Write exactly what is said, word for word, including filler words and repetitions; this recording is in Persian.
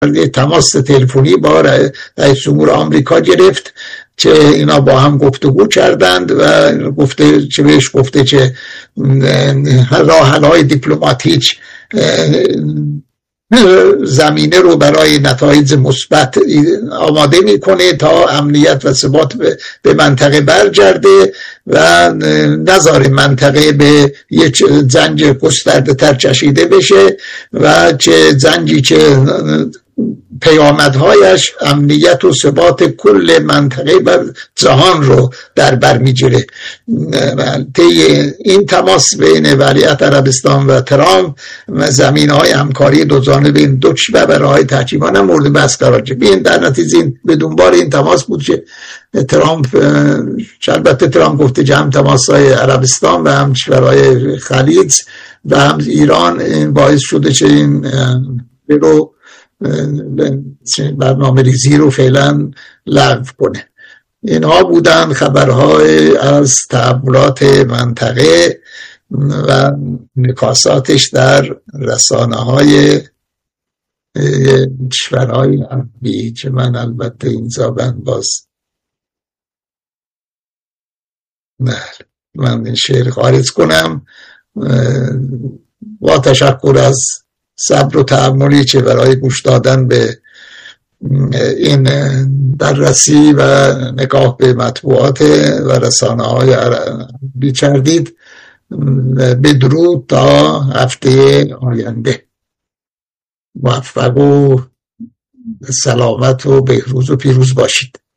تماس تلفنی با رئیس جمهور آمریکا گرفت که اینا با هم گفتگو کردند و گفته چه بهش گفته که راه‌حل‌های دیپلماتیک زمینه رو برای نتایج مثبت آماده میکنه تا امنیت و ثبات به منطقه برگرده و نذاره منطقه به یک جنگ گسترده تر کشیده بشه و چه جنگی که پیامدهایش امنیت و ثبات کل منطقه بر جهان رو در بر میگیره. طی این تماس بین ولیعهد عربستان و ترامپ و زمینه‌های همکاری دو جانبه این دو کشور برای ترجیحاً مورد بحث قرار گرفت. این در نتیجه این به دنبال این تماس بود که ترامپ البته ترامپ گفته که هم تماس‌های عربستان و هم کشورهای خلیج و هم ایران باعث شده که این رو برنامه ریزی رو فعلا لغو کنه. اینها بودن خبرهای از تحولات منطقه و نکاساتش در رسانه های کشورهای عربی که من البته این زبان باز نه من این شعر خارج کنم. با تشکر از صبر و تحملی که برای گوش دادن به این بررسی و نگاه به مطبوعات و رسانه های عربی کردید. بدرود تا هفته آینده. موفق و سلامت و بهروز و پیروز باشید.